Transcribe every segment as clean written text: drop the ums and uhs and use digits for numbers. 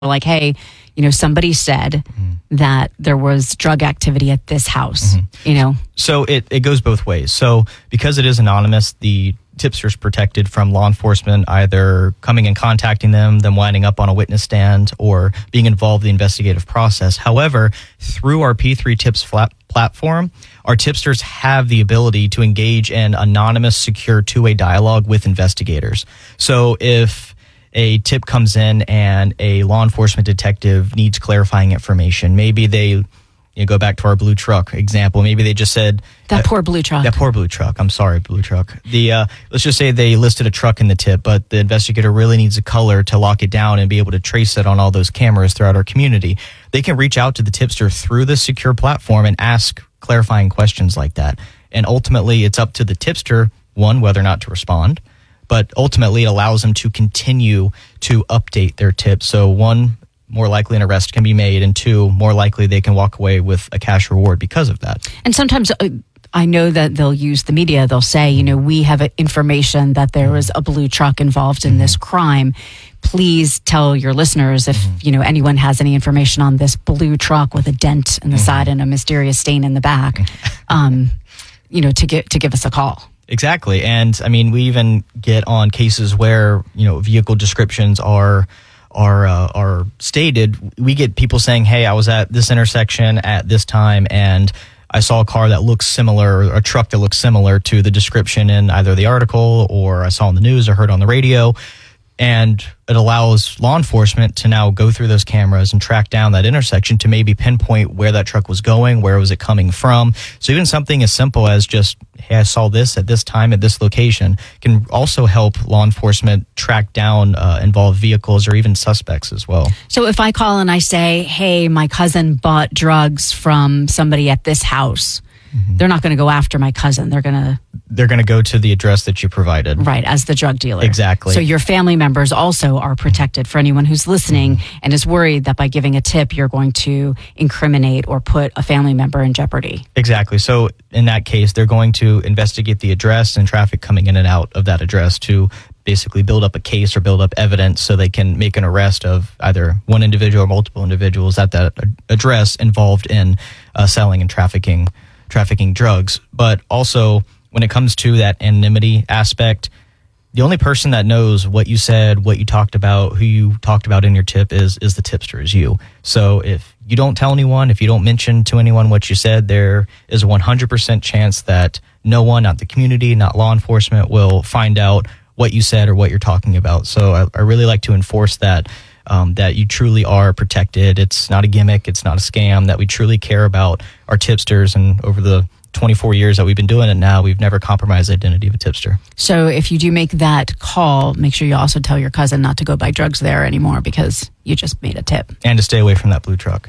like, hey, somebody said that there was drug activity at this house, So it goes both ways. So because it is anonymous, the tipster's protected from law enforcement either coming and contacting them winding up on a witness stand, or being involved in the investigative process. However, through our P3 Tips platform, our tipsters have the ability to engage in anonymous, secure two-way dialogue with investigators. So if a tip comes in and a law enforcement detective needs clarifying information, maybe they go back to our blue truck example. Maybe they just said that poor blue truck. I'm sorry, blue truck. Let's just say they listed a truck in the tip, but the investigator really needs a color to lock it down and be able to trace it on all those cameras throughout our community. They can reach out to the tipster through this secure platform and ask clarifying questions like that. And ultimately, it's up to the tipster, one, whether or not to respond, but ultimately it allows them to continue to update their tip. So one, more likely an arrest can be made, and two, more likely they can walk away with a cash reward because of that. And sometimes I know that they'll use the media. They'll say, we have information that there was a blue truck involved in this crime. Please tell your listeners if, anyone has any information on this blue truck with a dent in the side and a mysterious stain in the back, to give us a call. Exactly. And I mean, we even get on cases where, vehicle descriptions are stated. We get people saying, hey, I was at this intersection at this time and I saw a car that looks similar, or a truck that looks similar to the description in either the article or I saw on the news or heard on the radio. And it allows law enforcement to now go through those cameras and track down that intersection to maybe pinpoint where that truck was going, where was it coming from. So even something as simple as just, hey, I saw this at this time at this location can also help law enforcement track down involved vehicles or even suspects as well. So if I call and I say, hey, my cousin bought drugs from somebody at this house, they're not going to go after my cousin. They're going to go to the address that you provided. Right, as the drug dealer. Exactly. So your family members also are protected. For anyone who's listening and is worried that by giving a tip, you're going to incriminate or put a family member in jeopardy. Exactly. So in that case, they're going to investigate the address and traffic coming in and out of that address to basically build up a case or build up evidence so they can make an arrest of either one individual or multiple individuals at that address involved in selling and trafficking drugs. But also, when it comes to that anonymity aspect, the only person that knows what you said, what you talked about, who you talked about in your tip is the tipster, is you. So if you don't tell anyone, if you don't mention to anyone what you said, there is a 100% chance that no one, not the community, not law enforcement, will find out what you said or what you're talking about. So I really like to enforce that you truly are protected. It's not a gimmick. It's not a scam, that we truly care about our tipsters. And over the 24 years that we've been doing it now, we've never compromised the identity of a tipster. So if you do make that call, make sure you also tell your cousin not to go buy drugs there anymore because you just made a tip. And to stay away from that blue truck.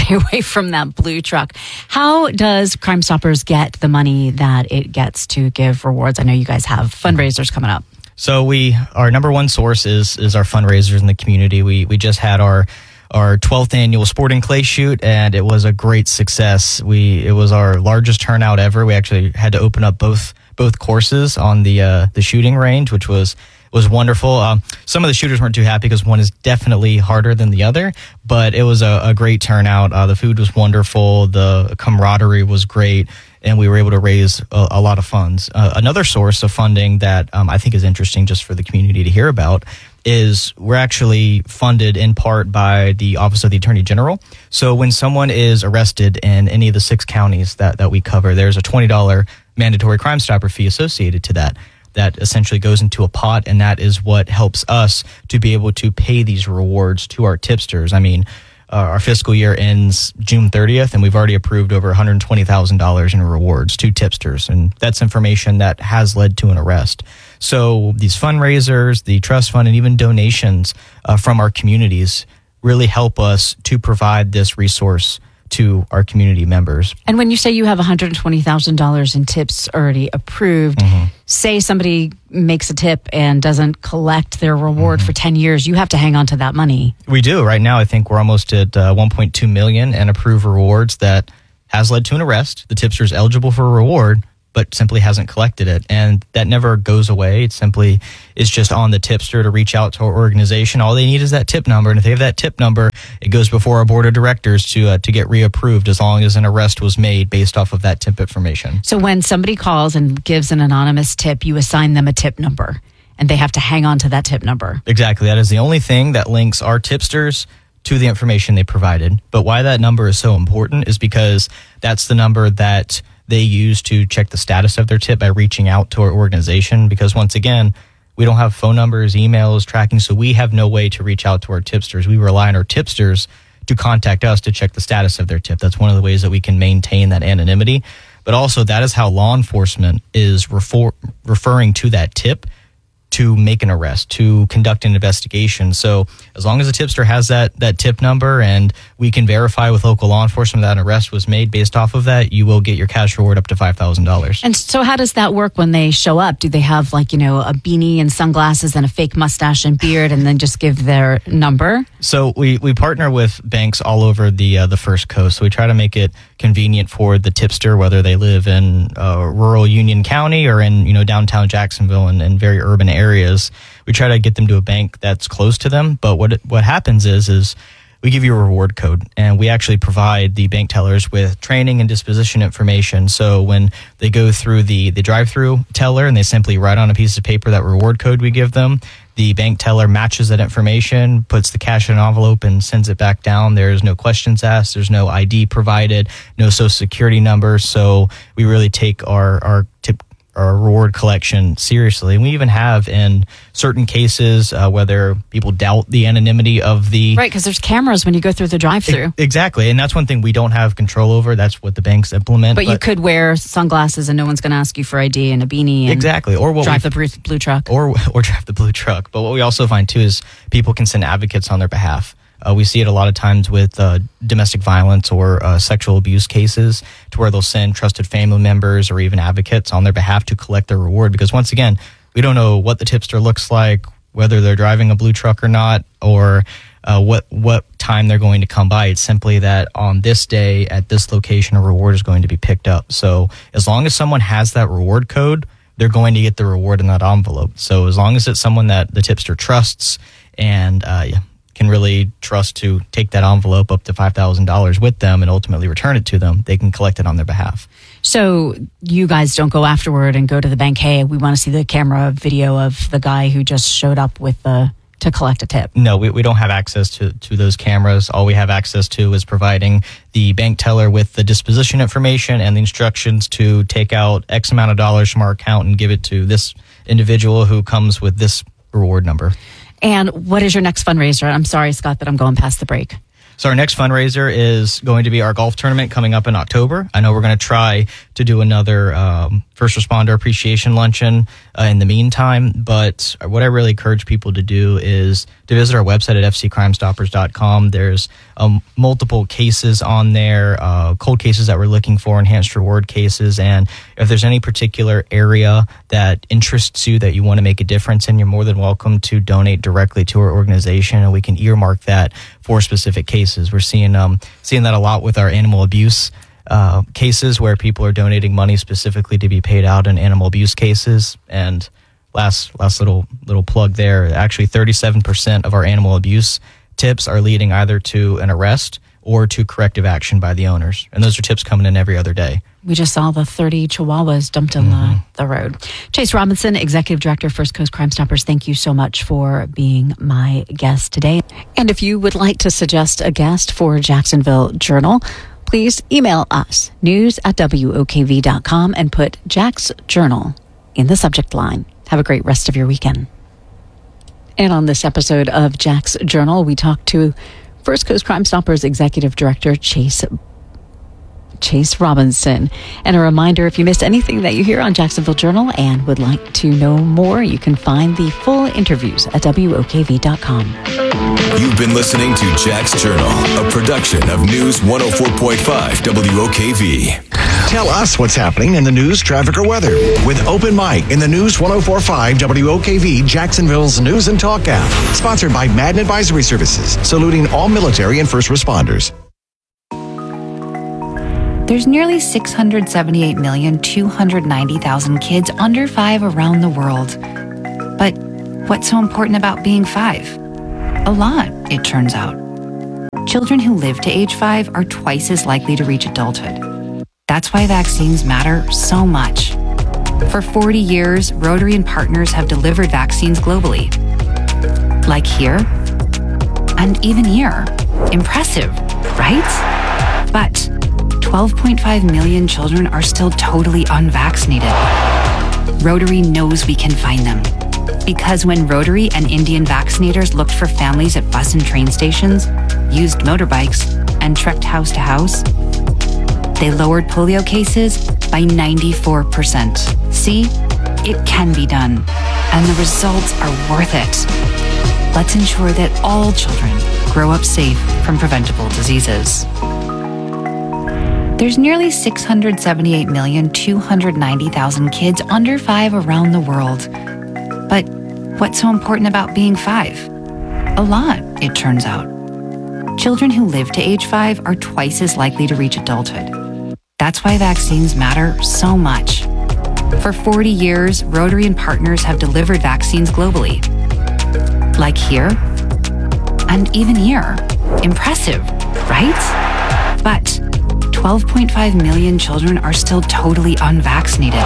How does Crime Stoppers get the money that it gets to give rewards? I know you guys have fundraisers coming up. So our number one source is our fundraisers in the community. We just had our 12th annual Sporting Clay shoot, and it was a great success. It was our largest turnout ever. We actually had to open up both courses on the shooting range, which was wonderful. Some of the shooters weren't too happy because one is definitely harder than the other, but it was a great turnout. The food was wonderful. The camaraderie was great. And we were able to raise a lot of funds. Another source of funding that I think is interesting just for the community to hear about is we're actually funded in part by the Office of the Attorney General. So when someone is arrested in any of the 6 counties that we cover, there's a $20 mandatory Crime Stopper fee associated to that. That essentially goes into a pot, and that is what helps us to be able to pay these rewards to our tipsters. I mean, our fiscal year ends June 30th, and we've already approved over $120,000 in rewards to tipsters. And that's information that has led to an arrest. So these fundraisers, the trust fund, and even donations from our communities really help us to provide this resource to our community members. And when you say you have $120,000 in tips already approved, say somebody makes a tip and doesn't collect their reward for 10 years, you have to hang on to that money. We do. Right now, I think we're almost at $1.2 million in approved rewards that has led to an arrest. The tipster is eligible for a reward, but simply hasn't collected it. And that never goes away. It simply is just on the tipster to reach out to our organization. All they need is that tip number. And if they have that tip number, it goes before our board of directors to get reapproved as long as an arrest was made based off of that tip information. So when somebody calls and gives an anonymous tip, you assign them a tip number and they have to hang on to that tip number. Exactly. That is the only thing that links our tipsters to the information they provided. But why that number is so important is because that's the number that they use to check the status of their tip by reaching out to our organization. Because once again, we don't have phone numbers, emails, tracking, so we have no way to reach out to our tipsters. We rely on our tipsters to contact us to check the status of their tip. That's one of the ways that we can maintain that anonymity. But also that is how law enforcement is referring to that tip to make an arrest, to conduct an investigation. So as long as the tipster has that tip number and we can verify with local law enforcement that an arrest was made based off of that, you will get your cash reward up to $5,000. And so how does that work when they show up? Do they have a beanie and sunglasses and a fake mustache and beard and then just give their number? So we partner with banks all over the First Coast. So we try to make it convenient for the tipster, whether they live in rural Union County or in downtown Jacksonville and very urban areas. We try to get them to a bank that's close to them. But what happens is we give you a reward code, and we actually provide the bank tellers with training and disposition information. So when they go through the drive-through teller and they simply write on a piece of paper that reward code we give them, the bank teller matches that information, puts the cash in an envelope, and sends it back down. There's no questions asked. There's no ID provided, no social security number. So we really take our reward collection seriously. And we even have in certain cases whether people doubt the anonymity of the... Right, because there's cameras when you go through the drive-thru. Exactly. And that's one thing we don't have control over. That's what the banks implement. But you could wear sunglasses and no one's going to ask you for ID and a beanie. And exactly. Or drive the blue truck. Or drive the blue truck. But what we also find too is people can send advocates on their behalf. We see it a lot of times with domestic violence or sexual abuse cases, to where they'll send trusted family members or even advocates on their behalf to collect their reward. Because once again, we don't know what the tipster looks like, whether they're driving a blue truck or not, or what time they're going to come by. It's simply that on this day at this location, a reward is going to be picked up. So as long as someone has that reward code, they're going to get the reward in that envelope. So as long as it's someone that the tipster trusts and can really trust to take that envelope up to $5,000 with them and ultimately return it to them, they can collect it on their behalf. So you guys don't go afterward and go to the bank, hey, we want to see the camera video of the guy who just showed up with to collect a tip? No, we don't have access to those cameras. All we have access to is providing the bank teller with the disposition information and the instructions to take out X amount of dollars from our account and give it to this individual who comes with this reward number. And what is your next fundraiser? I'm sorry, Scott, that I'm going past the break. So our next fundraiser is going to be our golf tournament coming up in October. I know we're going to try to do another first responder appreciation luncheon in the meantime, but what I really encourage people to do is to visit our website at fccrimestoppers.com. There's multiple cases on there, cold cases that we're looking for, enhanced reward cases, and if there's any particular area that interests you that you want to make a difference in, you're more than welcome to donate directly to our organization, and we can earmark that for specific cases. We're seeing that a lot with our animal abuse cases, where people are donating money specifically to be paid out in animal abuse cases. And last little plug there, actually 37% of our animal abuse tips are leading either to an arrest or to corrective action by the owners. And those are tips coming in every other day. We just saw the 30 chihuahuas dumped on the road. Chase Robinson, Executive Director, First Coast Crime Stoppers, thank you so much for being my guest today. And if you would like to suggest a guest for Jacksonville Journal, please email us, news@wokv.com, and put Jack's Journal in the subject line. Have a great rest of your weekend. And on this episode of Jack's Journal, we talked to First Coast Crime Stoppers Executive Director Chase Robinson. And a reminder, if you missed anything that you hear on Jacksonville Journal and would like to know more, you can find the full interviews at WOKV.com. You've been listening to Jack's Journal, a production of News 104.5 WOKV. Tell us what's happening in the news, traffic, or weather with Open Mic in the News 104.5 WOKV, Jacksonville's News and Talk app. Sponsored by Madden Advisory Services, saluting all military and first responders. There's nearly 678,290,000 kids under 5 around the world. But what's so important about being 5? A lot, it turns out. Children who live to age 5 are twice as likely to reach adulthood. That's why vaccines matter so much. For 40 years, Rotary and partners have delivered vaccines globally. Like here, and even here. Impressive, right? But 12.5 million children are still totally unvaccinated. Rotary knows we can find them. Because when Rotary and Indian vaccinators looked for families at bus and train stations, used motorbikes, and trekked house to house, they lowered polio cases by 94%. See, it can be done, and the results are worth it. Let's ensure that all children grow up safe from preventable diseases. There's nearly 678,290,000 kids under 5 around the world. But what's so important about being 5? A lot, it turns out. Children who live to age 5 are twice as likely to reach adulthood. That's why vaccines matter so much. For 40 years, Rotary and partners have delivered vaccines globally. Like here, and even here. Impressive, right? But 12.5 million children are still totally unvaccinated.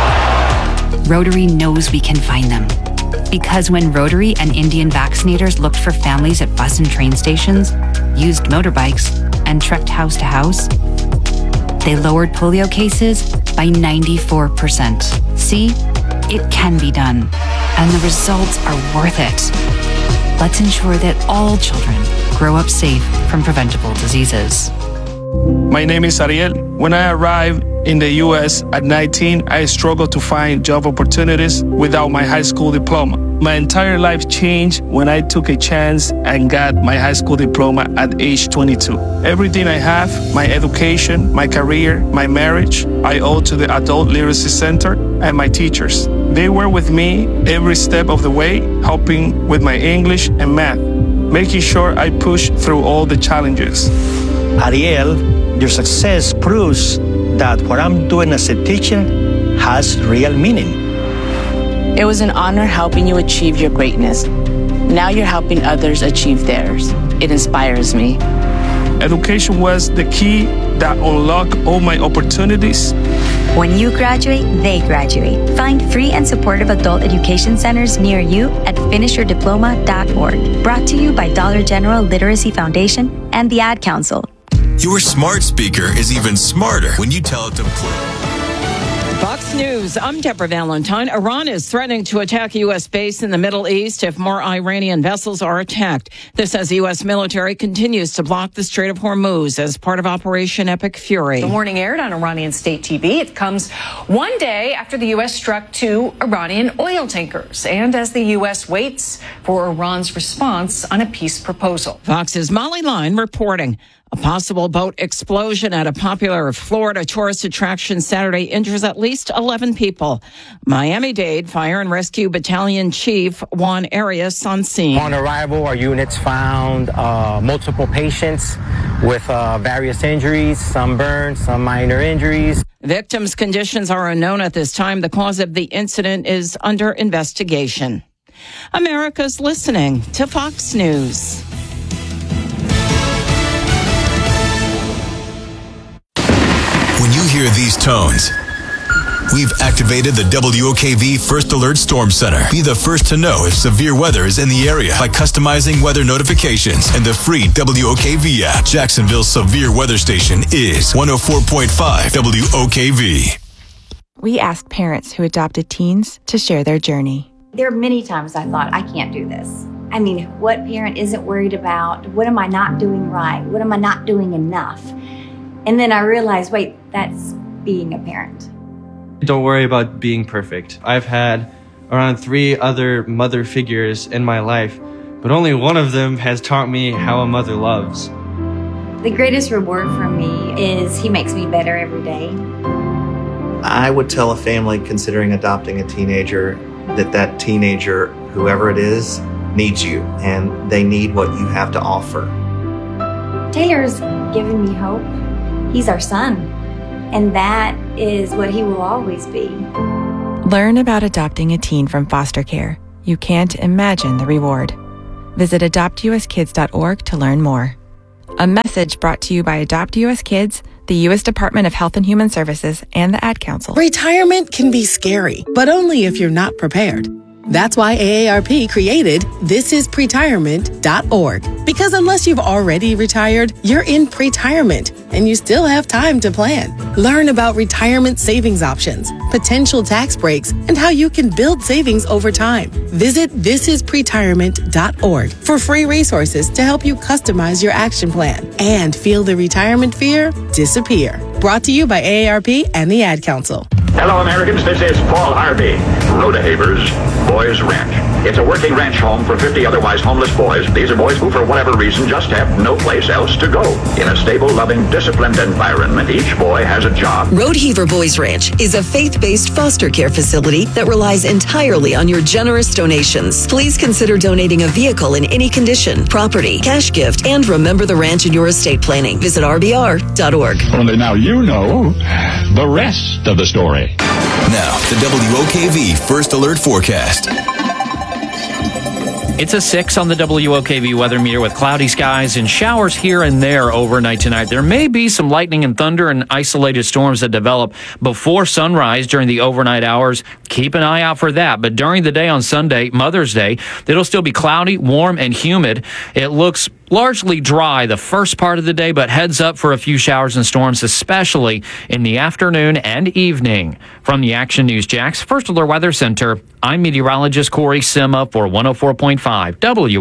Rotary knows we can find them. Because when Rotary and Indian vaccinators looked for families at bus and train stations, used motorbikes, and trekked house to house, they lowered polio cases by 94%. See, it can be done, and the results are worth it. Let's ensure that all children grow up safe from preventable diseases. My name is Ariel. When I arrived in the U.S. at 19, I struggled to find job opportunities without my high school diploma. My entire life changed when I took a chance and got my high school diploma at age 22. Everything I have, my education, my career, my marriage, I owe to the Adult Literacy Center and my teachers. They were with me every step of the way, helping with my English and math, making sure I push through all the challenges. Ariel, your success proves that what I'm doing as a teacher has real meaning. It was an honor helping you achieve your greatness. Now you're helping others achieve theirs. It inspires me. Education was the key that unlocked all my opportunities. When you graduate, they graduate. Find free and supportive adult education centers near you at finishyourdiploma.org. Brought to you by Dollar General Literacy Foundation and the Ad Council. Your smart speaker is even smarter when you tell it to play. Fox News, I'm Deborah Valentine. Iran is threatening to attack a U.S. base in the Middle East if more Iranian vessels are attacked. This as the U.S. military continues to block the Strait of Hormuz as part of Operation Epic Fury. The warning aired on Iranian state TV. It comes one day after the U.S. struck 2 Iranian oil tankers and as the U.S. waits for Iran's response on a peace proposal. Fox's Molly Line reporting. A possible boat explosion at a popular Florida tourist attraction Saturday injures at least 11 people. Miami-Dade Fire and Rescue Battalion Chief Juan Arias on scene. On arrival, our units found multiple patients with various injuries, some burns, some minor injuries. Victims' conditions are unknown at this time. The cause of the incident is under investigation. America's listening to Fox News. When you hear these tones, we've activated the WOKV First Alert Storm Center. Be the first to know if severe weather is in the area by customizing weather notifications and the free WOKV app. Jacksonville's severe weather station is 104.5 WOKV. We asked parents who adopted teens to share their journey. There are many times I thought, I can't do this. I mean, what parent isn't worried about? What am I not doing right? What am I not doing enough? And then I realized, wait, that's being a parent. Don't worry about being perfect. I've had around 3 other mother figures in my life, but only one of them has taught me how a mother loves. The greatest reward for me is he makes me better every day. I would tell a family considering adopting a teenager that teenager, whoever it is, needs you, and they need what you have to offer. Taylor's given me hope. He's our son, And that is what he will always be. Learn about adopting a teen from foster care. You can't imagine the reward. Visit adoptuskids.org to learn more. A message brought to you by Adopt US Kids, the U.S. Department of Health and Human Services, and the Ad Council. Retirement can be scary, but only if you're not prepared. That's why AARP created thisispretirement.org. Because unless you've already retired, you're in pretirement and you still have time to plan. Learn about retirement savings options, potential tax breaks, and how you can build savings over time. Visit thisispretirement.org for free resources to help you customize your action plan and feel the retirement fear disappear. Brought to you by AARP and the Ad Council. Hello, Americans. This is Paul Harvey. Rodehaver's Boys Ranch. It's a working ranch home for 50 otherwise homeless boys. These are boys who, for whatever reason, just have no place else to go. In a stable, loving, disciplined environment, each boy has a job. Rodeheaver Boys Ranch is a faith-based foster care facility that relies entirely on your generous donations. Please consider donating a vehicle in any condition, property, cash gift, and remember the ranch in your estate planning. Visit rbr.org. Only now you know the rest of the story. Now, the WOKV First Alert Forecast. It's a 6 on the WOKV weather meter with cloudy skies and showers here and there overnight tonight. There may be some lightning and thunder and isolated storms that develop before sunrise during the overnight hours. Keep an eye out for that. But during the day on Sunday, Mother's Day, it'll still be cloudy, warm, and humid. It looks largely dry the first part of the day, but heads up for a few showers and storms, especially in the afternoon and evening. From the Action News Jax First Alert Weather Center, I'm meteorologist Corey Sima for 104.5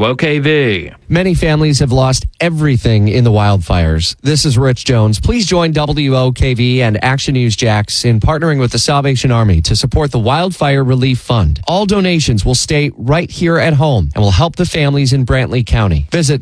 WOKV. Many families have lost everything in the wildfires. This is Rich Jones. Please join WOKV and Action News Jax in partnering with the Salvation Army to support the Wildfire Relief Fund. All donations will stay right here at home and will help the families in Brantley County. Visit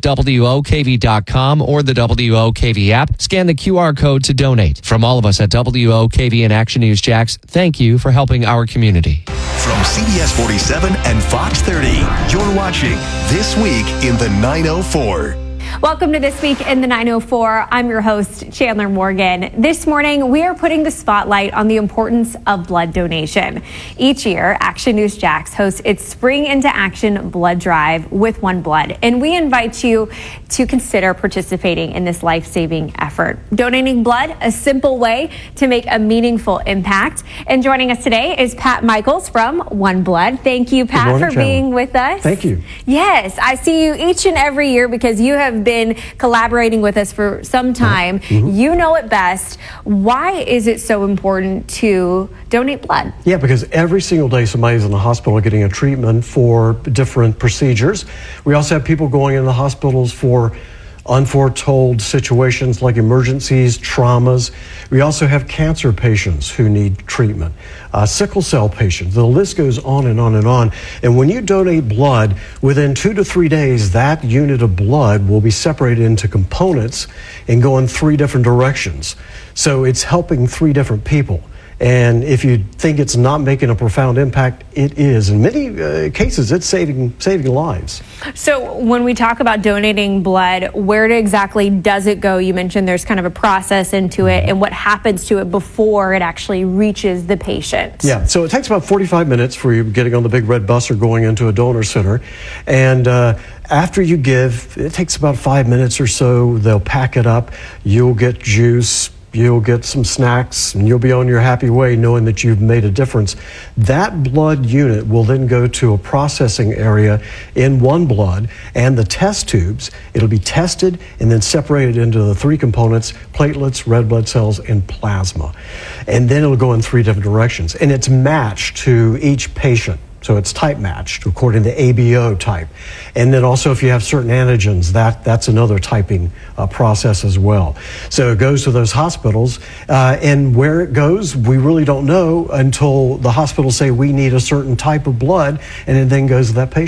WOKV.com or the WOKV app. Scan the QR code to donate. From all of us at WOKV and Action News Jax, thank you for helping our community. From CBS 47 and Fox 30, you're watching This Week in the 904. Welcome to This Week in the 904. I'm your host, Chandler Morgan. This morning, we are putting the spotlight on the importance of blood donation. Each year, Action News Jax hosts its Spring into Action blood drive with One Blood, and we invite you to consider participating in this life-saving effort. Donating blood, a simple way to make a meaningful impact. And joining us today is Pat Michaels from One Blood. Thank you, Pat, morning, for being with us. Thank you. Yes, I see you each and every year because you have been collaborating with us for some time. You know it best. Why is it so important to donate blood? Yeah, because every single day somebody's in the hospital getting a treatment for different procedures. We also have people going in the hospitals for unforetold situations like emergencies, traumas. We also have cancer patients who need treatment, sickle cell patients. The list goes on and on and on. And when you donate blood, within 2 to 3 days, that unit of blood will be separated into components and go in 3 different directions. So it's helping 3 different people. And if you think it's not making a profound impact, it is. In many cases, it's saving lives. So when we talk about donating blood, where exactly does it go? You mentioned there's kind of a process into it, and what happens to it before it actually reaches the patient. Yeah, so it takes about 45 minutes for you getting on the big red bus or going into a donor center. And after you give, it takes about 5 minutes or so. They'll pack it up. You'll get juice. You'll get some snacks, and you'll be on your happy way knowing that you've made a difference. That blood unit will then go to a processing area in One Blood, and the test tubes, it'll be tested and then separated into the 3 components: platelets, red blood cells, and plasma. And then it'll go in 3 different directions. And it's matched to each patient. So it's type matched according to ABO type. And then also if you have certain antigens, that's another typing process as well. So it goes to those hospitals, and where it goes, we really don't know until the hospitals say we need a certain type of blood, and it then goes to that patient.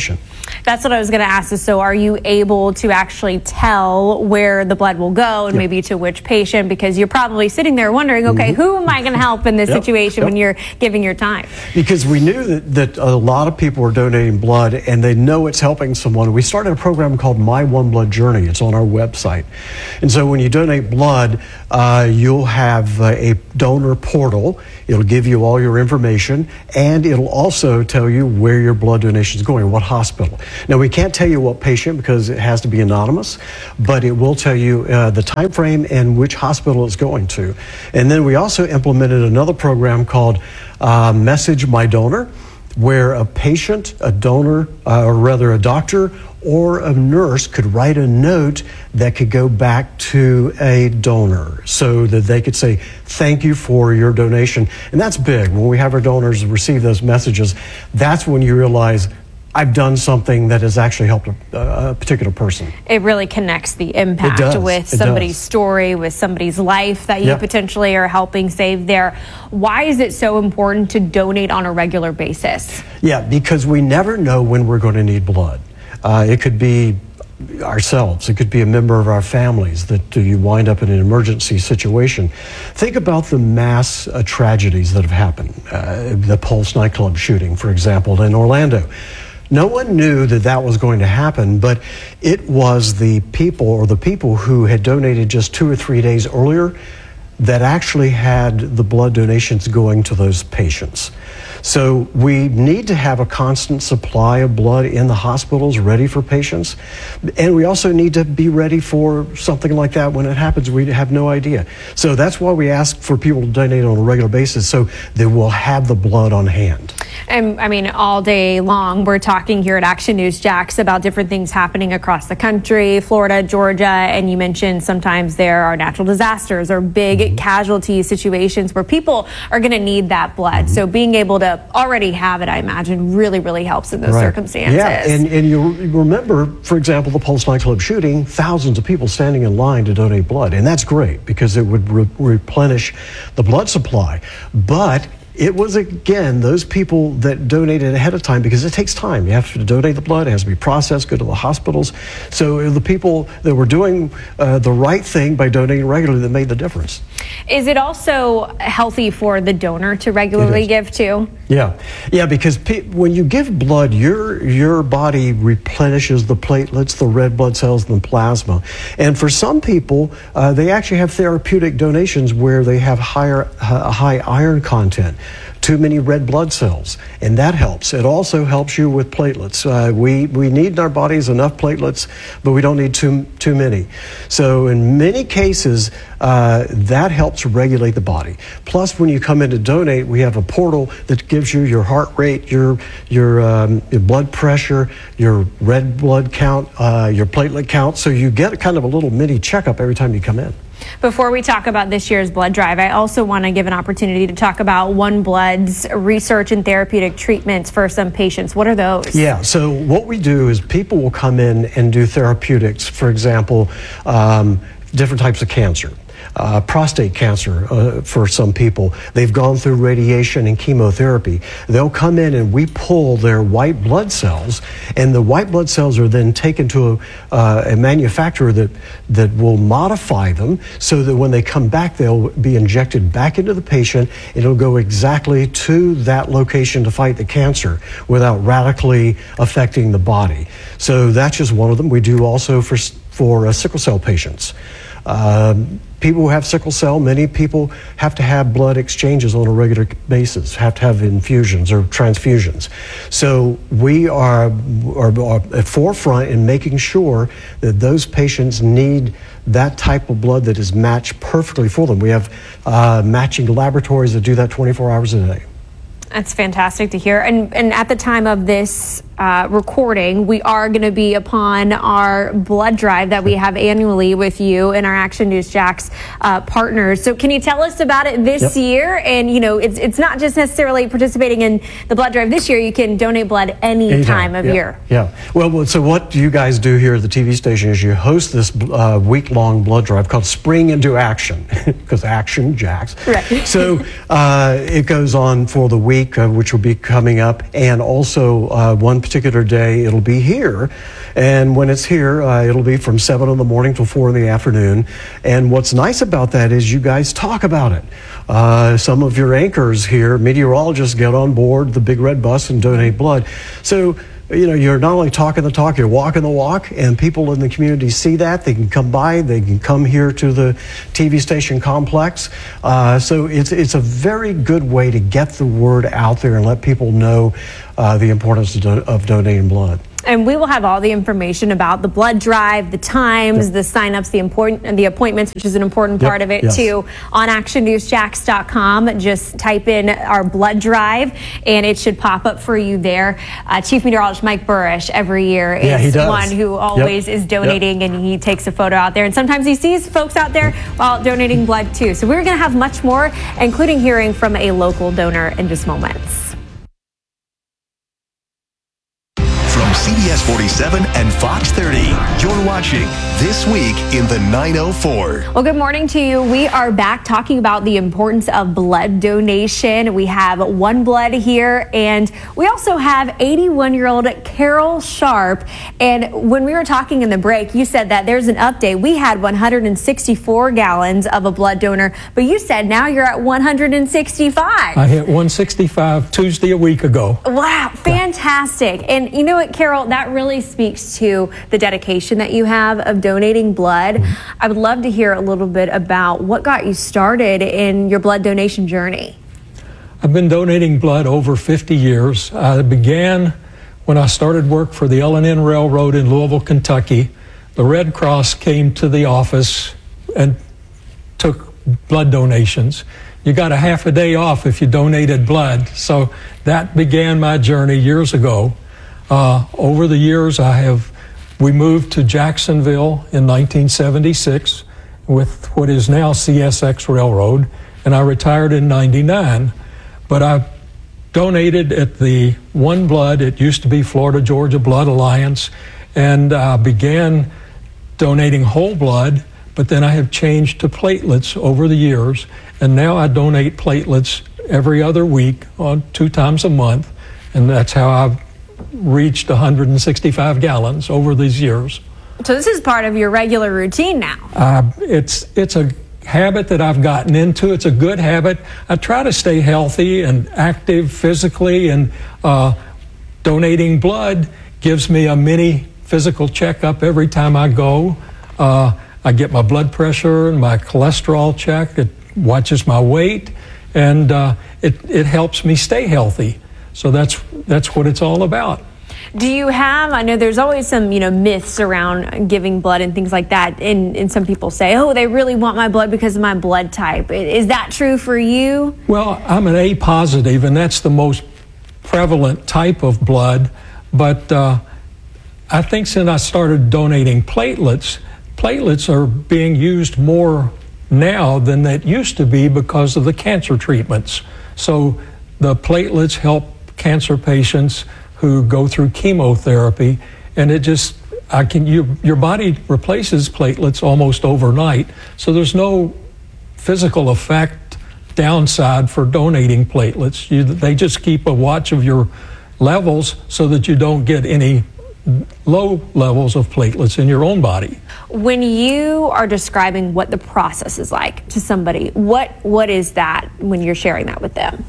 That's what I was going to ask. So are you able to actually tell where the blood will go and maybe to which patient? Because you're probably sitting there wondering, okay, who am I going to help in this situation when you're giving your time? Because we knew that a lot of people were donating blood and they know it's helping someone. We started a program called My One Blood Journey. It's on our website. And so when you donate blood, you'll have a donor portal. It'll give you all your information, and it'll also tell you where your blood donation is going, what hospital. Now, we can't tell you what patient because it has to be anonymous, but it will tell you the time frame and which hospital it's going to. And then we also implemented another program called Message My Donor, where a patient, a donor, or rather a doctor or a nurse could write a note that could go back to a donor so that they could say, thank you for your donation. And that's big. When we have our donors receive those messages, that's when you realize I've done something that has actually helped a particular person. It really connects the impact with somebody's story, with somebody's life that you potentially are helping save there. Why is it so important to donate on a regular basis? Yeah, because we never know when we're going to need blood. It could be ourselves. It could be a member of our families that you wind up in an emergency situation. Think about the mass tragedies that have happened. The Pulse nightclub shooting, for example, in Orlando. No one knew that that was going to happen, but it was the people who had donated just 2 or 3 days earlier that actually had the blood donations going to those patients. So we need to have a constant supply of blood in the hospitals ready for patients. And we also need to be ready for something like that when it happens. We have no idea. So that's why we ask for people to donate on a regular basis so they will have the blood on hand. And I mean, all day long, we're talking here at Action News Jax about different things happening across the country, Florida, Georgia, and you mentioned sometimes there are natural disasters or big casualty situations where people are going to need that blood. So being able to already have it, I imagine, really, really helps in those circumstances. Yeah, and you remember, for example, the Pulse nightclub shooting, thousands of people standing in line to donate blood, and that's great because it would replenish the blood supply. But it was, again, those people that donated ahead of time because it takes time. You have to donate the blood. It has to be processed, go to the hospitals. So the people that were doing the right thing by donating regularly that made the difference. Is it also healthy for the donor to regularly give too? Yeah, because when you give blood, your body replenishes the platelets, the red blood cells, and the plasma. And for some people, they actually have therapeutic donations where they have high iron content, too many red blood cells, and that helps. It also helps you with platelets. We need in our bodies enough platelets, but we don't need too many. So in many cases, that helps regulate the body. Plus, when you come in to donate, we have a portal that gives you your heart rate, your blood pressure, your red blood count, your platelet count. So you get kind of a little mini checkup every time you come in. Before we talk about this year's blood drive, I also want to give an opportunity to talk about OneBlood's research and therapeutic treatments for some patients. What are those? Yeah, so what we do is people will come in and do therapeutics, for example, different types of cancer. Prostate cancer for some people. They've gone through radiation and chemotherapy. They'll come in and we pull their white blood cells, and the white blood cells are then taken to a manufacturer that will modify them so that when they come back, they'll be injected back into the patient. It'll go exactly to that location to fight the cancer without radically affecting the body. So that's just one of them. We do also for sickle cell patients. People who have sickle cell, many people have to have blood exchanges on a regular basis, have to have infusions or transfusions. So we are at forefront in making sure that those patients need that type of blood that is matched perfectly for them. We have matching laboratories that do that 24 hours a day. That's fantastic to hear. And at the time of this recording, we are going to be upon our blood drive that we have annually with you and our Action News Jax partners. So can you tell us about it this year? And, you know, it's not just necessarily participating in the blood drive this year. You can donate blood any time of year. Yeah. Well, so what you guys do here at the TV station is you host this week-long blood drive called Spring into Action, because Action Jax. Right. So it goes on for the week, which will be coming up, and also one particular day, it'll be here. And when it's here, it'll be from 7 in the morning till 4 in the afternoon. And what's nice about that is you guys talk about it. Some of your anchors here, meteorologists, get on board the Big Red Bus and donate blood. So, you know, you're not only talking the talk, you're walking the walk, and people in the community see that. They can come by, they can come here to the TV station complex. So it's a very good way to get the word out there and let people know the importance of donating blood. And we will have all the information about the blood drive, the times, the signups, the appointments, which is an important part of it too, on actionnewsjax.com. Just type in our blood drive and it should pop up for you there. Chief Meteorologist Mike Burrish every year is one who always is donating, and he takes a photo out there. And sometimes he sees folks out there while donating blood too. So we're going to have much more, including hearing from a local donor in just moments. CBS 47 and Fox 30. You're watching This Week in the 904. Well, good morning to you. We are back talking about the importance of blood donation. We have One Blood here, and we also have 81-year-old Carol Sharp. And when we were talking in the break, you said that there's an update. We had 164 gallons of a blood donor, but you said now you're at 165. I hit 165 Tuesday a week ago. Wow, fantastic. And you know what, Carol, that really speaks to the dedication that you have of donating blood. I would love to hear a little bit about what got you started in your blood donation journey. I've been donating blood over 50 years. I began when I started work for the L&N Railroad in Louisville, Kentucky. The Red Cross came to the office and took blood donations. You got a half a day off if you donated blood. So that began my journey years ago. Over the years, we moved to Jacksonville in 1976 with what is now CSX Railroad, and I retired in 99. But I donated at the One Blood, it used to be Florida Georgia Blood Alliance, and I began donating whole blood, but then I have changed to platelets over the years, and now I donate platelets every other week, 2 times a month, and that's how I've reached 165 gallons over these years. So this is part of your regular routine now. It's a habit that I've gotten into. It's a good habit. I try to stay healthy and active physically, and donating blood gives me a mini physical checkup every time I go. I get my blood pressure and my cholesterol checked. It watches my weight, and it helps me stay healthy. So that's what it's all about. Do you have, I know there's always some, myths around giving blood and things like that. And some people say, oh, they really want my blood because of my blood type. Is that true for you? Well, I'm an A positive, and that's the most prevalent type of blood. But I think since I started donating platelets are being used more now than they used to be because of the cancer treatments. So the platelets help cancer patients who go through chemotherapy, and your body replaces platelets almost overnight, so there's no physical effect downside for donating platelets. They just keep a watch of your levels so that you don't get any low levels of platelets in your own body. When you are describing what the process is like to somebody, what is that when you're sharing that with them?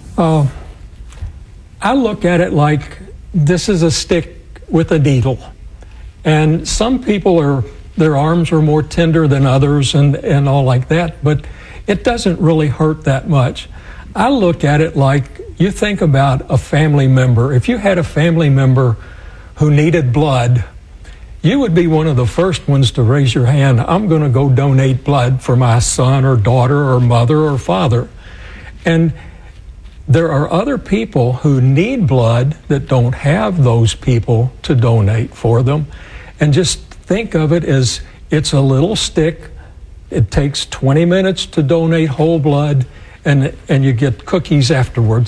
I look at it like this is a stick with a needle. And some people their arms are more tender than others and all like that, but it doesn't really hurt that much. I look at it like you think about a family member. If you had a family member who needed blood, you would be one of the first ones to raise your hand. I'm going to go donate blood for my son or daughter or mother or father. And there are other people who need blood that don't have those people to donate for them. And just think of it as it's a little stick. It takes 20 minutes to donate whole blood, and you get cookies afterwards.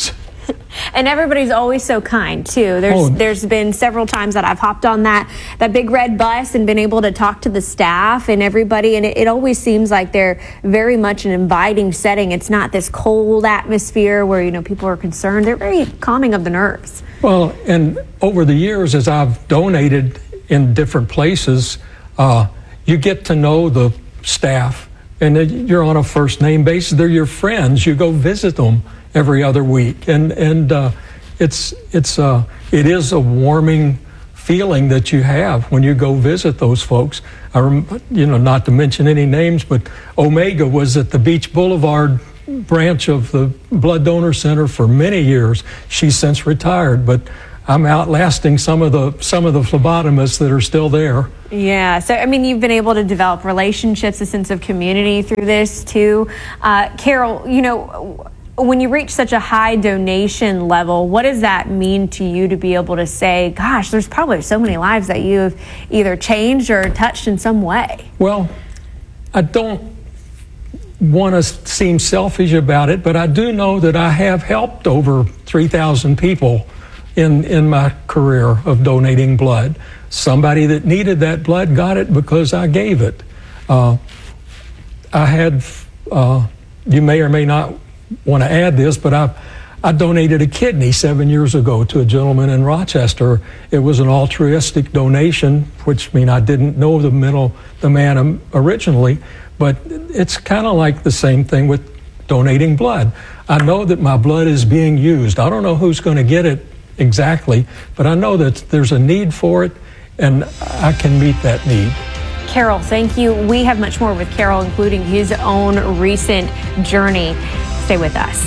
And everybody's always so kind too. There's been several times that I've hopped on that big red bus and been able to talk to the staff and everybody, and it always seems like they're very much an inviting setting. It's not this cold atmosphere where people are concerned. They're very calming of the nerves. Well, and over the years, as I've donated in different places, you get to know the staff, and you're on a first name basis. They're your friends. You go visit them every other week, and it is a warming feeling that you have when you go visit those folks. Not to mention any names, but Omega was at the Beach Boulevard branch of the Blood Donor Center for many years. She's since retired, but I'm outlasting some of the phlebotomists that are still there. Yeah, so you've been able to develop relationships, a sense of community through this too. Carol, when you reach such a high donation level, what does that mean to you to be able to say, gosh, there's probably so many lives that you've either changed or touched in some way? Well, I don't want to seem selfish about it, but I do know that I have helped over 3,000 people in my career of donating blood. Somebody that needed that blood got it because I gave it. I had, you may or may not want to add this, but I donated a kidney 7 years ago to a gentleman in Rochester. It was an altruistic donation, which means I didn't know the man originally, but it's kind of like the same thing with donating blood. I know that my blood is being used. I don't know who's going to get it exactly, but I know that there's a need for it, and I can meet that need. Carol, thank you. We have much more with Carol, including his own recent journey. Stay with us.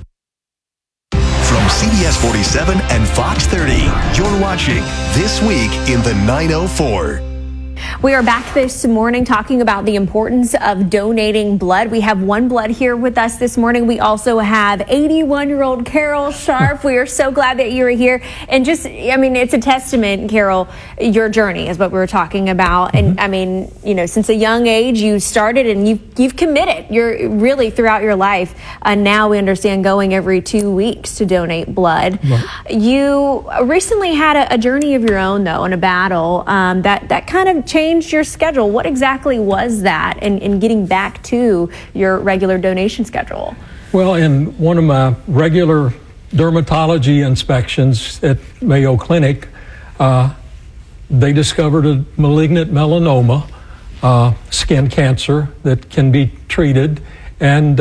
From CBS 47 and Fox 30, you're watching This Week in the 904. We are back this morning talking about the importance of donating blood. We have One Blood here with us this morning. We also have 81-year-old Carol Sharp. We are so glad that you're here. And it's a testament, Carol, your journey is what we were talking about. And since a young age, you started and you've committed. You're really throughout your life. And now we understand going every 2 weeks to donate blood. Right. You recently had a journey of your own, though, and a battle that kind of changed your schedule. What exactly was that in getting back to your regular donation schedule? Well, in one of my regular dermatology inspections at Mayo Clinic, they discovered a malignant melanoma, skin cancer that can be treated. And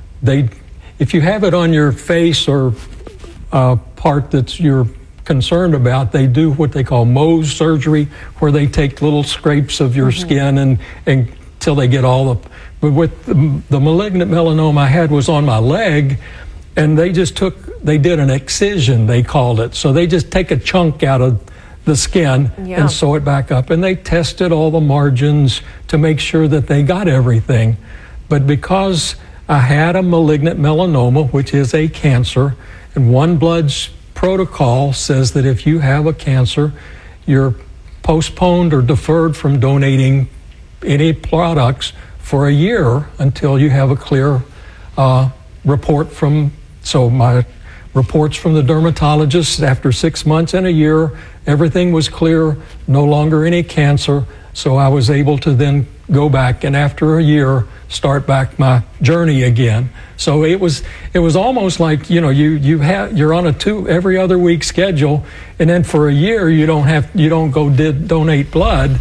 if you have it on your face or part that's you're concerned about, they do what they call Mohs surgery, where they take little scrapes of your skin and until they get all the. But with the malignant melanoma I had was on my leg, and they did an excision, they called it. So they just take a chunk out of the skin and sew it back up, and they tested all the margins to make sure that they got everything. But because I had a malignant melanoma, which is a cancer, and One Blood's protocol says that if you have a cancer, you're postponed or deferred from donating any products for a year until you have a clear report from. So my reports from the dermatologist after 6 months and a year, everything was clear, no longer any cancer. So I was able to then go back and after a year start back my journey again. So it was almost like you're on a every other week schedule, and then for a year you don't go donate blood.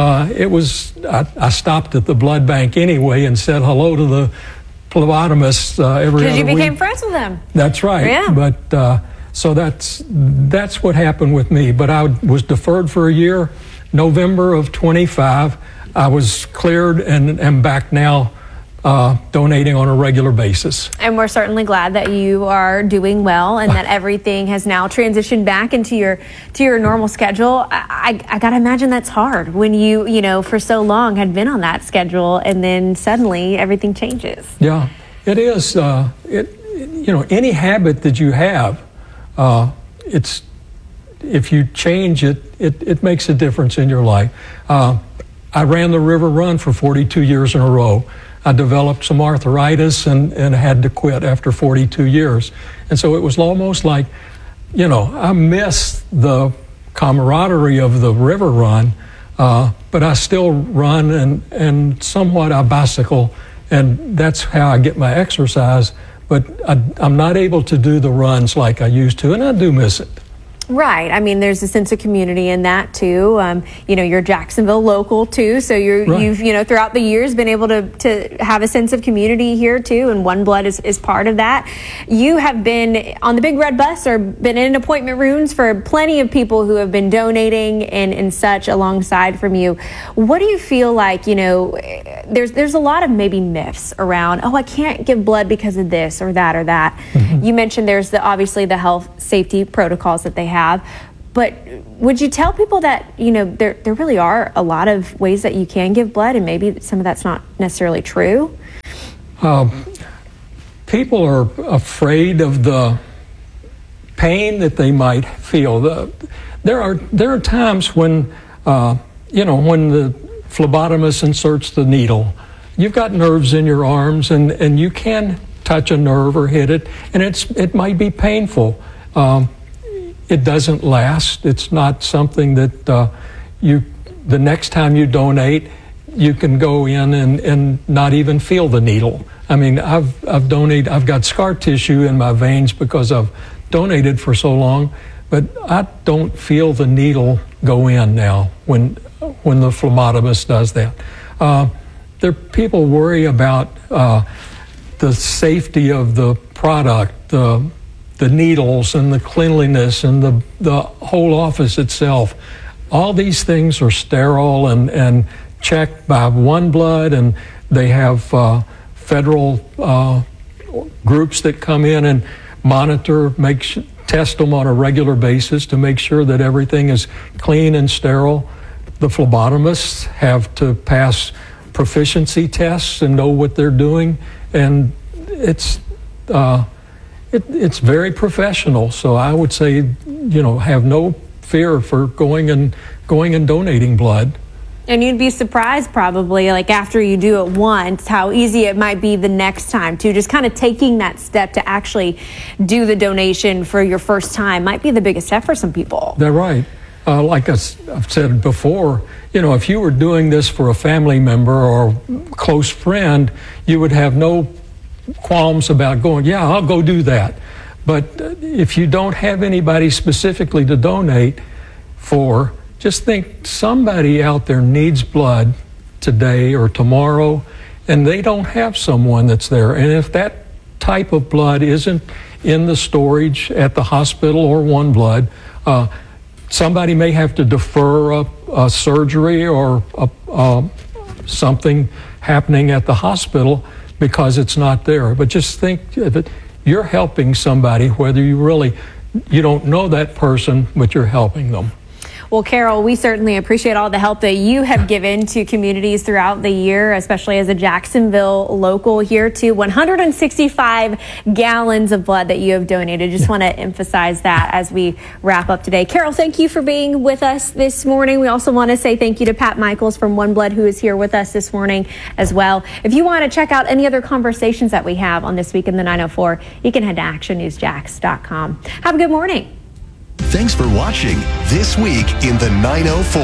I stopped at the blood bank anyway and said hello to the phlebotomist every other week. Because you became friends with them. That's right. Yeah. But so that's what happened with me. But I was deferred for a year. November of 25, I was cleared and am back now donating on a regular basis. And we're certainly glad that you are doing well and that everything has now transitioned back into your normal schedule. I got to imagine that's hard when you for so long had been on that schedule and then suddenly everything changes. Yeah, it is. Any habit that you have, if you change it makes a difference in your life. I ran the River Run for 42 years in a row. I developed some arthritis and had to quit after 42 years. And so it was almost like, I miss the camaraderie of the river run, but I still run and somewhat I bicycle, and that's how I get my exercise. But I'm not able to do the runs like I used to, and I do miss it. Right. I mean, there's a sense of community in that too. You're Jacksonville local too, so you've throughout the years been able to have a sense of community here too, and One Blood is part of that. You have been on the Big Red Bus or been in appointment rooms for plenty of people who have been donating and such alongside from you. What do you feel like? There's a lot of maybe myths around. Oh, I can't give blood because of this or that or that. Mm-hmm. You mentioned there's obviously the health safety protocols that they have, but would you tell people that there really are a lot of ways that you can give blood, and maybe some of that's not necessarily true? People are afraid of the pain that they might feel. There are times when when the phlebotomist inserts the needle, you've got nerves in your arms, and you can touch a nerve or hit it, and it might be painful. It doesn't last. It's not something that the next time you donate, you can go in and not even feel the needle. I mean, I've donated. I've got scar tissue in my veins because I've donated for so long, but I don't feel the needle go in now when the phlebotomist does that. People worry about the safety of the product, the needles and the cleanliness and the whole office itself. All these things are sterile and checked by One Blood, and they have federal groups that come in and monitor, test them on a regular basis to make sure that everything is clean and sterile. The phlebotomists have to pass proficiency tests and know what they're doing, and it's very professional. So I would say, have no fear for going and donating blood. And you'd be surprised probably, like after you do it once, how easy it might be the next time too. Just kind of taking that step to actually do the donation for your first time might be the biggest step for some people. They're right. Like I've said before, if you were doing this for a family member or close friend, you would have no qualms about going, yeah, I'll go do that. But if you don't have anybody specifically to donate for, just think somebody out there needs blood today or tomorrow, and they don't have someone that's there. And if that type of blood isn't in the storage at the hospital or One Blood, somebody may have to defer a surgery or something happening at the hospital because it's not there. But just think that you're helping somebody, whether you don't know that person, but you're helping them. Well, Carol, we certainly appreciate all the help that you have given to communities throughout the year, especially as a Jacksonville local here too. 165 gallons of blood that you have donated. Just want to emphasize that as we wrap up today. Carol, thank you for being with us this morning. We also want to say thank you to Pat Michaels from One Blood, who is here with us this morning as well. If you want to check out any other conversations that we have on This Week in the 904, you can head to actionnewsjax.com. Have a good morning. Thanks for watching This Week in the 904.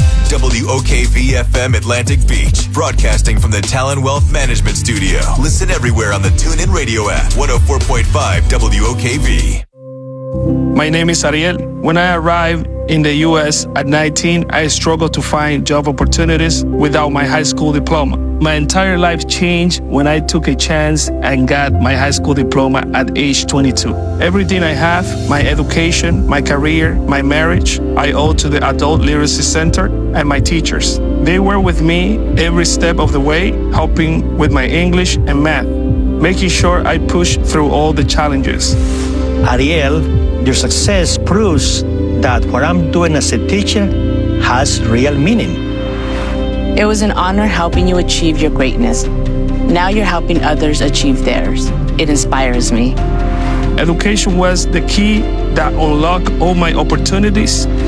WOKV-FM Atlantic Beach, broadcasting from the Talon Wealth Management Studio. Listen everywhere on the TuneIn Radio app. 104.5 WOKV. My name is Ariel. When I arrived in the U.S. at 19, I struggled to find job opportunities without my high school diploma. My entire life changed when I took a chance and got my high school diploma at age 22. Everything I have, my education, my career, my marriage, I owe to the Adult Literacy Center and my teachers. They were with me every step of the way, helping with my English and math, making sure I pushed through all the challenges. Ariel, your success proves that what I'm doing as a teacher has real meaning. It was an honor helping you achieve your greatness. Now you're helping others achieve theirs. It inspires me. Education was the key that unlocked all my opportunities.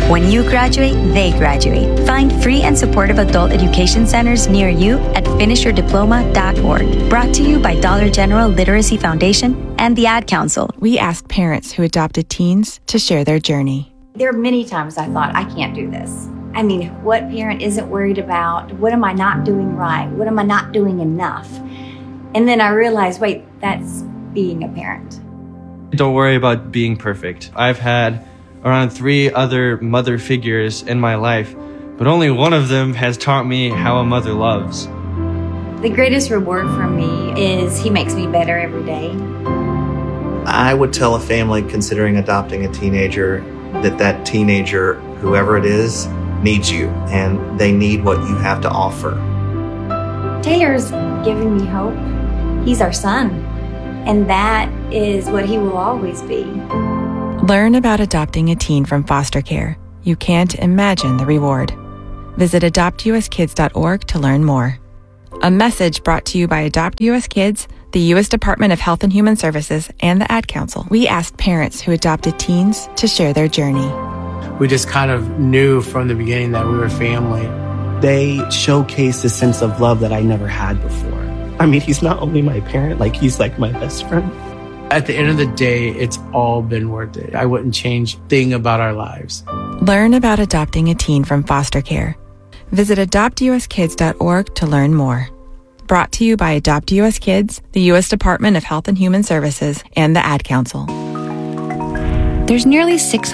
When you graduate, they graduate. Find free and supportive adult education centers near you at finishyourdiploma.org. Brought to you by Dollar General Literacy Foundation and the Ad Council. We asked parents who adopted teens to share their journey. There are many times I thought, I can't do this. I mean, what parent isn't worried about, what am I not doing right? What am I not doing enough? And then I realized, wait, that's being a parent. Don't worry about being perfect. I've had around 3 other mother figures in my life, but only one of them has taught me how a mother loves. The greatest reward for me is he makes me better every day. I would tell a family considering adopting a teenager that teenager, whoever it is, needs you, and they need what you have to offer. Taylor's giving me hope. He's our son, and that is what he will always be. Learn about adopting a teen from foster care. You can't imagine the reward. Visit adoptuskids.org to learn more. A message brought to you by Adopt US Kids, the U.S. Department of Health and Human Services, and the Ad Council. We asked parents who adopted teens to share their journey. We just kind of knew from the beginning that we were family. They showcase a sense of love that I never had before. I mean, he's not only my parent, like he's like my best friend. At the end of the day, it's all been worth it. I wouldn't change a thing about our lives. Learn about adopting a teen from foster care. Visit adoptuskids.org to learn more. Brought to you by Adopt US Kids, the U.S. Department of Health and Human Services, and the Ad Council. There's nearly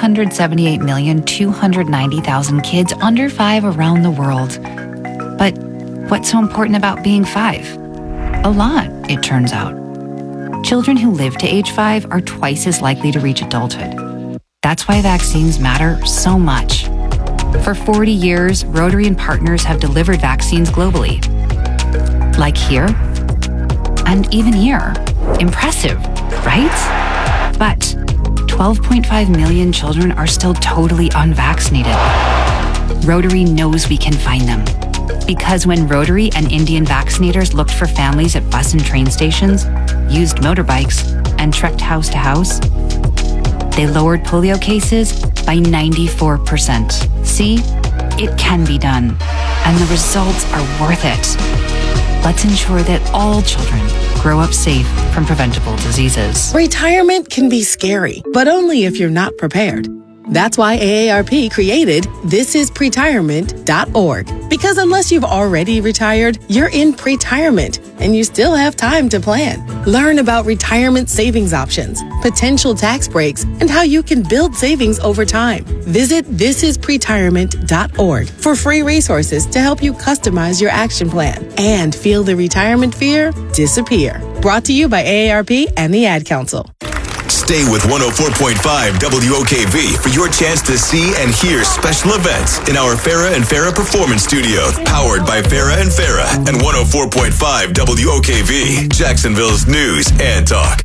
678,290,000 kids under 5 around the world. But what's so important about being 5? A lot, it turns out. Children who live to age 5 are twice as likely to reach adulthood. That's why vaccines matter so much. For 40 years, Rotary and partners have delivered vaccines globally. Like here, and even here. Impressive, right? But 12.5 million children are still totally unvaccinated. Rotary knows we can find them. Because when Rotary and Indian vaccinators looked for families at bus and train stations, used motorbikes, and trekked house to house, they lowered polio cases by 94%. See, it can be done, and the results are worth it. Let's ensure that all children grow up safe from preventable diseases. Retirement can be scary, but only if you're not prepared. That's why AARP created thisispretirement.org. Because unless you've already retired, you're in pretirement and you still have time to plan. Learn about retirement savings options, potential tax breaks, and how you can build savings over time. Visit thisispretirement.org for free resources to help you customize your action plan and feel the retirement fear disappear. Brought to you by AARP and the Ad Council. Stay with 104.5 WOKV for your chance to see and hear special events in our Farrah and Farrah Performance Studio, powered by Farrah and Farrah and 104.5 WOKV, Jacksonville's news and talk.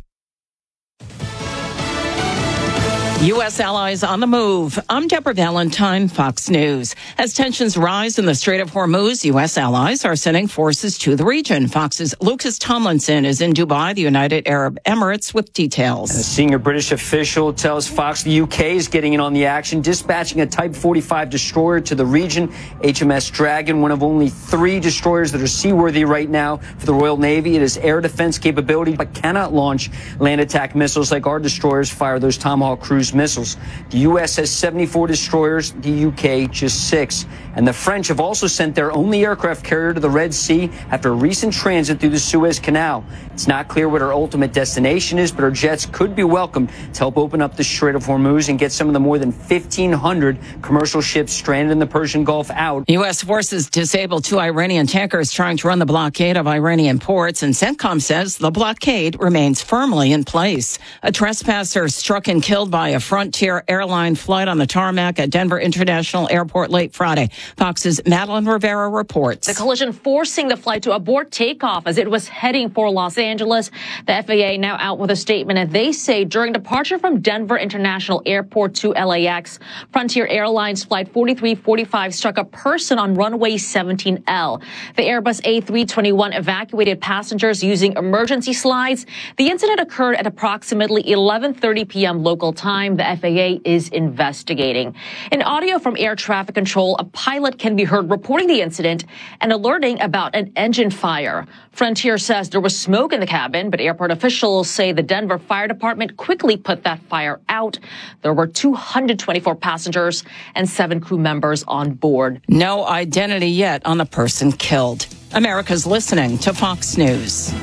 U.S. allies on the move. I'm Deborah Valentine, Fox News. As tensions rise in the Strait of Hormuz, U.S. allies are sending forces to the region. Fox's Lucas Tomlinson is in Dubai, the United Arab Emirates, with details. A senior British official tells Fox the UK is getting in on the action, dispatching a Type 45 destroyer to the region. HMS Dragon, one of only 3 destroyers that are seaworthy right now for the Royal Navy. It has air defense capability but cannot launch land attack missiles like our destroyers fire those Tomahawk cruise missiles. The U.S. has 74 destroyers, the U.K. just 6. And the French have also sent their only aircraft carrier to the Red Sea after a recent transit through the Suez Canal. It's not clear what our ultimate destination is, but our jets could be welcomed to help open up the Strait of Hormuz and get some of the more than 1,500 commercial ships stranded in the Persian Gulf out. U.S. forces disabled 2 Iranian tankers trying to run the blockade of Iranian ports, and CENTCOM says the blockade remains firmly in place. A trespasser struck and killed by a Frontier airline flight on the tarmac at Denver International Airport late Friday. Fox's Madeline Rivera reports. The collision forcing the flight to abort takeoff as it was heading for Los Angeles. The FAA now out with a statement, and they say during departure from Denver International Airport to LAX, Frontier Airlines Flight 4345 struck a person on runway 17L. The Airbus A321 evacuated passengers using emergency slides. The incident occurred at approximately 11:30 p.m. local time. crime the FAA is investigating. In audio from air traffic control, a pilot can be heard reporting the incident and alerting about an engine fire. Frontier says there was smoke in the cabin, but airport officials say the Denver Fire Department quickly put that fire out. There were 224 passengers and 7 crew members on board. No identity yet on the person killed. America's listening to Fox News.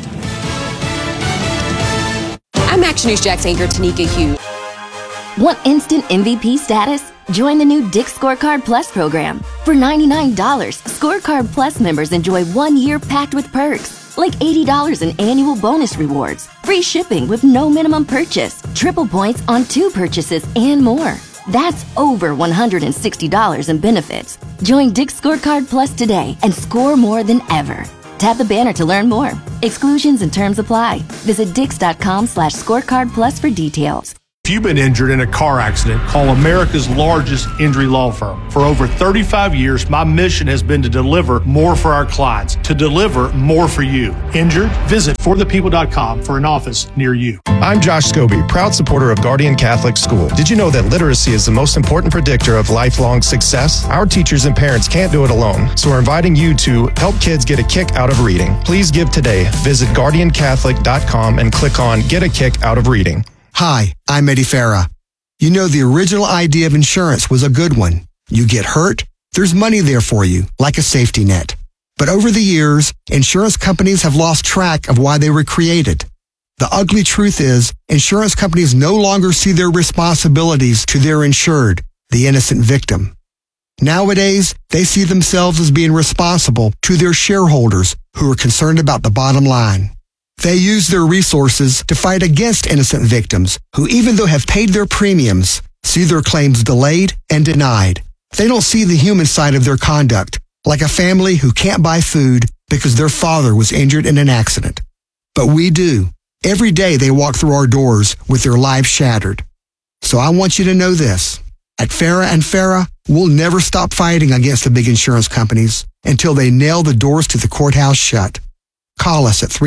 I'm Action News Jax anchor Tanika Hughes. Want instant MVP status? Join the new Dick's Scorecard Plus program. For $99, Scorecard Plus members enjoy 1 year packed with perks, like $80 in annual bonus rewards, free shipping with no minimum purchase, triple points on 2 purchases, and more. That's over $160 in benefits. Join Dick's Scorecard Plus today and score more than ever. Tap the banner to learn more. Exclusions and terms apply. Visit Dix.com/scorecard plus for details. If you've been injured in a car accident, call America's largest injury law firm. For over 35 years, my mission has been to deliver more for our clients, to deliver more for you. Injured? Visit forthepeople.com for an office near you. I'm Josh Scobie, proud supporter of Guardian Catholic School. Did you know that literacy is the most important predictor of lifelong success? Our teachers and parents can't do it alone, so we're inviting you to help kids get a kick out of reading. Please give today. Visit guardiancatholic.com and click on Get a Kick Out of Reading. Hi, I'm Eddie Farah. You know, the original idea of insurance was a good one. You get hurt, there's money there for you, like a safety net. But over the years, insurance companies have lost track of why they were created. The ugly truth is, insurance companies no longer see their responsibilities to their insured, the innocent victim. Nowadays, they see themselves as being responsible to their shareholders who are concerned about the bottom line. They use their resources to fight against innocent victims who, even though have paid their premiums, see their claims delayed and denied. They don't see the human side of their conduct, like a family who can't buy food because their father was injured in an accident. But we do. Every day they walk through our doors with their lives shattered. So I want you to know this. At Farah & Farah, we'll never stop fighting against the big insurance companies until they nail the doors to the courthouse shut. Call us at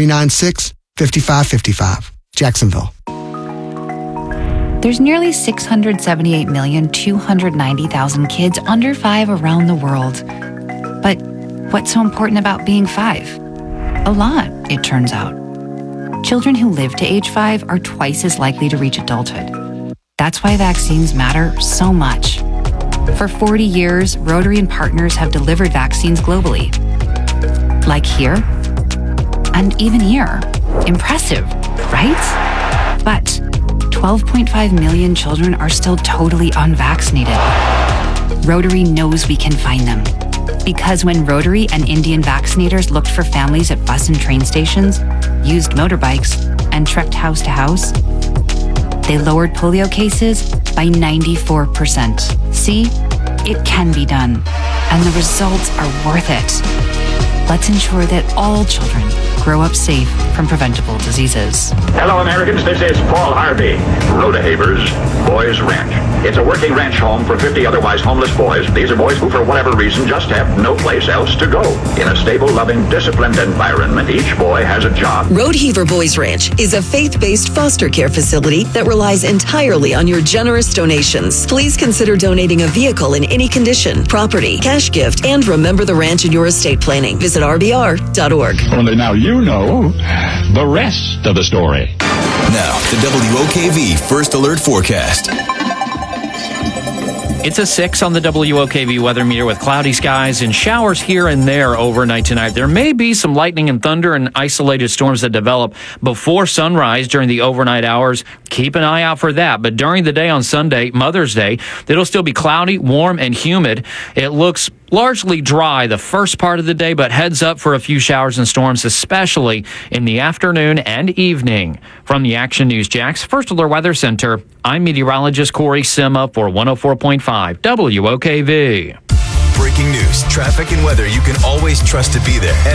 396-5555, Jacksonville. There's nearly 678,290,000 kids under 5 around the world. But what's so important about being 5? A lot, it turns out. Children who live to age 5 are twice as likely to reach adulthood. That's why vaccines matter so much. For 40 years, Rotary and partners have delivered vaccines globally. Like here, and even here. Impressive, right? But 12.5 million children are still totally unvaccinated. Rotary knows we can find them. Because when Rotary and Indian vaccinators looked for families at bus and train stations, used motorbikes, and trekked house to house, they lowered polio cases by 94%. See, it can be done, and the results are worth it. Let's ensure that all children grow up safe from preventable diseases. Hello, Americans. This is Paul Harvey. Rodehaver's Boys Ranch. It's a working ranch home for 50 otherwise homeless boys. These are boys who, for whatever reason, just have no place else to go. In a stable, loving, disciplined environment, each boy has a job. Rodehaver Boys Ranch is a faith-based foster care facility that relies entirely on your generous donations. Please consider donating a vehicle in any condition, property, cash gift, and remember the ranch in your estate planning. Visit rbr.org. Only now you know the rest of the story. Now, the WOKV First Alert Forecast. It's a 6 on the WOKV weather meter with cloudy skies and showers here and there overnight tonight. There may be some lightning and thunder and isolated storms that develop before sunrise during the overnight hours. Keep an eye out for that. But during the day on Sunday, Mother's Day, it'll still be cloudy, warm, and humid. It looks largely dry the first part of the day, but heads up for a few showers and storms, especially in the afternoon and evening. From the Action News Jax First Alert Weather Center, I'm meteorologist Corey Sima for 104.5 WOKV. Breaking news, traffic, and weather you can always trust to be there.